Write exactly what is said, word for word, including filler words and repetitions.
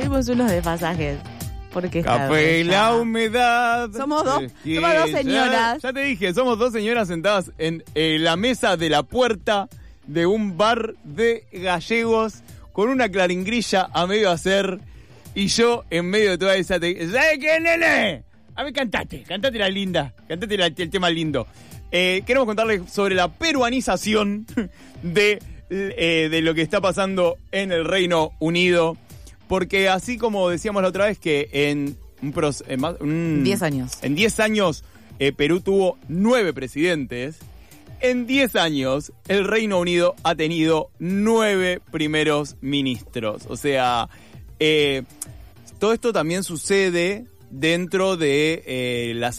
Tuvimos unos desfasajes. Porque Café y la humedad. Somos dos, somos dos señoras. Ya, ya te dije, somos dos señoras sentadas en eh, la mesa de la puerta de un bar de gallegos con una claringrilla a medio hacer y yo en medio de toda esa... Te... ¿Sabes qué, nene? A ver, cantate, cantate la linda, cantate la, el tema lindo. Eh, queremos contarles sobre la peruanización de, eh, de lo que está pasando en el Reino Unido. Porque así como decíamos la otra vez que en un pros, en más, un, diez años. En diez años eh, Perú tuvo nueve presidentes. En diez años el Reino Unido ha tenido nueve primeros ministros. O sea, eh, todo esto también sucede dentro de eh, las